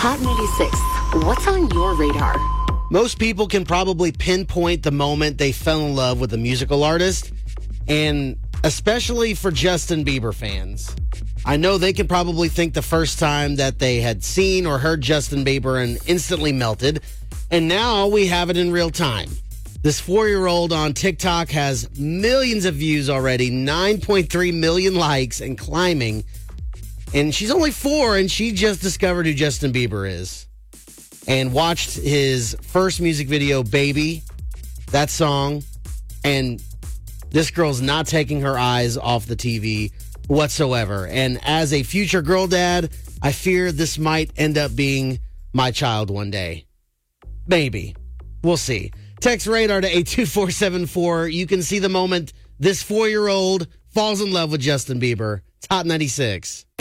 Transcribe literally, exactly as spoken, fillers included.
Hot ninety-six, what's on your radar? Most people can probably pinpoint the moment they fell in love with a musical artist, and especially for Justin Bieber fans. I know they can probably think the first time that they had seen or heard Justin Bieber and instantly melted, and now we have it in real time. This four-year-old on TikTok has millions of views already, nine point three million likes and climbing. And she's only four, and she just discovered who Justin Bieber is and watched his first music video, Baby, that song. And this girl's not taking her eyes off the T V whatsoever. And as a future girl dad, I fear this might end up being my child one day. Maybe. We'll see. Text radar to eight two four seven four. You can see the moment this four-year-old falls in love with Justin Bieber. It's Hot ninety-six.